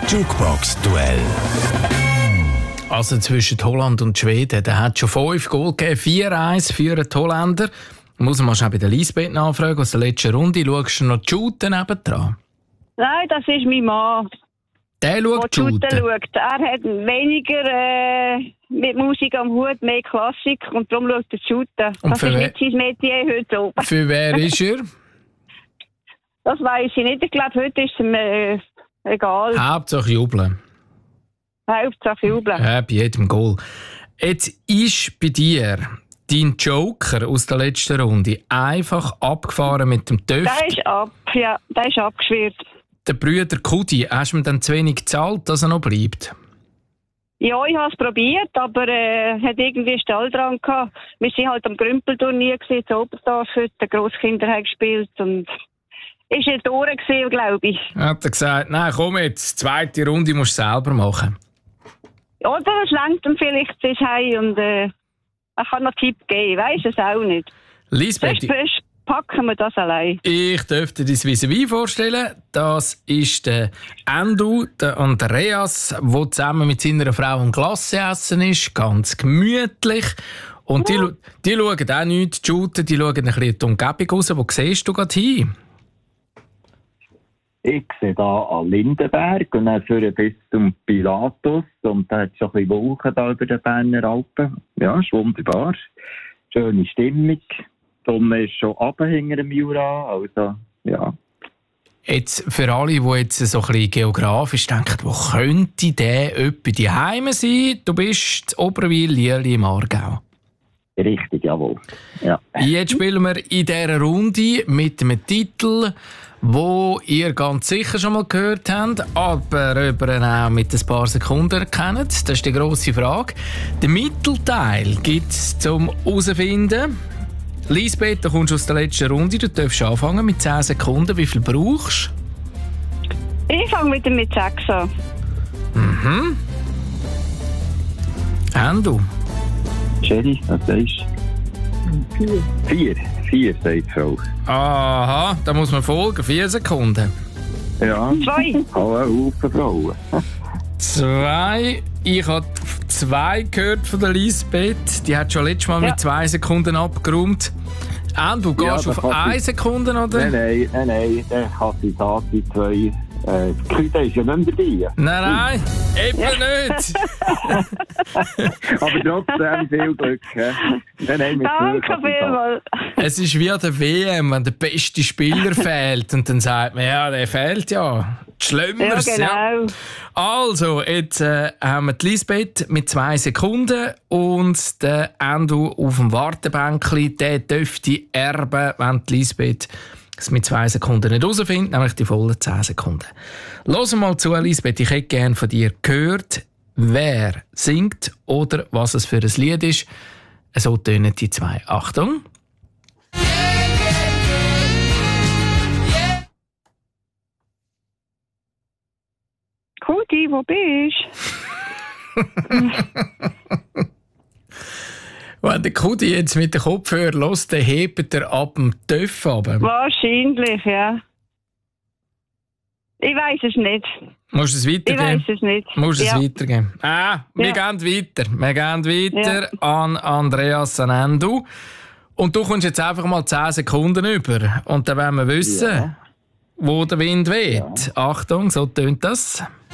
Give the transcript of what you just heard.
Jukebox-Duell. Also zwischen Holland und Schweden, da hat schon 5 Goal gegeben, 4-1 für die Holländer. Muss man schon bei der Lisbeth nachfragen, aus der letzten Runde. Schaust du noch die Shooten nebendran? Nein, das ist mein Mann. Der schaut die Shooten? Er hat weniger mit Musik am Hut, mehr Klassik und darum schaut er die Shooten. Das ist nicht sein Metier heute oben. Für wer ist er? Das weiss ich nicht. Ich glaube, heute ist es ihm egal. Hauptsache jubeln. Hauptsache jubeln. Ja, bei jedem Goal. Jetzt ist bei dir dein Joker aus der letzten Runde einfach abgefahren mit dem Töff. Der ist abgeschwirrt. Der Brüder Kudi, hast du ihm dann zu wenig gezahlt, dass er noch bleibt? Ja, ich habe es probiert, aber hat irgendwie einen Stall dran gehabt. Wir waren halt am Grümpelturnier in Oberstdorf, heute die Grosskinder haben gespielt und ist nicht durch gewesen, glaube ich. Hat er gesagt, nein, komm jetzt, zweite Runde musst du selber machen. Oder es lenkt ihm vielleicht bis heim und er kann noch Tipp geben, ich weiss es auch nicht. Lisbeth, sonst packen wir das allein. Ich dürfte dir das vis-à-vis vorstellen. Das ist der Endo, der Andreas, der zusammen mit seiner Frau ein Glas essen ist. Ganz gemütlich. Und die schauen auch nichts, die shooten, die schauen ein bisschen in die Umgebung raus. Wo siehst du gerade hin? Ich sehe hier an Lindenberg und dann führen bis zum Pilatus. Und da hat es schon ein bisschen Wolken da über den Berner Alpen. Ja, ist wunderbar. Schöne Stimmung. Die Sonne ist schon runter hinter dem Jura. Also, ja. Jetzt für alle, die jetzt so ein bisschen geografisch denken, wo könnte der etwa die Heime sein? Du bist in Oberwil, Lierli im Aargau. Richtig, jawohl. Ja. Jetzt spielen wir in dieser Runde mit einem Titel, wo ihr ganz sicher schon mal gehört habt, aber ob ihr auch mit ein paar Sekunden kennt. Das ist die grosse Frage. Den Mittelteil gibt es zum herausfinden. Lisbeth, du kommst aus der letzten Runde. Du darfst anfangen mit 10 Sekunden. Wie viel brauchst du? Ich fange wieder mit 6 an. Mhm. Endo? Sherry, was sagst du? 4, sagt die Frau. Aha, da muss man folgen. 4 Sekunden. Ja. 2. Haufen Frauen. 2. Ich habe 2 gehört von der Lisbeth. Die hat schon letztes Mal mit 2 Sekunden abgeräumt. Du gehst auf 1 Sekunde, oder? Nein. Der kann sie sagen, 2. Die Küche ist ja nicht mehr dabei. Nein, eben nicht. Aber trotzdem viel Glück. Nein, danke vielmals. Es ist wie an der WM, wenn der beste Spieler fehlt. Und dann sagt man, ja, der fehlt ja. Schlimmeres. Ja, genau. Ja. Also, jetzt haben wir die Lisbeth mit 2 Sekunden und der Endo auf dem Wartebänkli. Der dürfte erben, wenn die Lisbeth es mit 2 Sekunden nicht herausfindet, nämlich die vollen 10 Sekunden. Hör mal zu, Lisbeth. Ich hätte gerne von dir gehört, wer singt oder was es für ein Lied ist. So tönen die 2. Achtung. Kudi, wo bist du? Wenn der Kudi jetzt mit dem Kopfhörer hört, dann hebt er ab dem Töff runter. Wahrscheinlich, ja. Ich weiss es nicht. Musst du es weitergeben? Ich weiss es nicht. Musst du es weitergeben? Wir gehen weiter. Wir gehen weiter an Andreas Endo. Und du kommst jetzt einfach mal 10 Sekunden über. Und dann wollen wir wissen, wo der Wind weht. Achtung, so tönt das.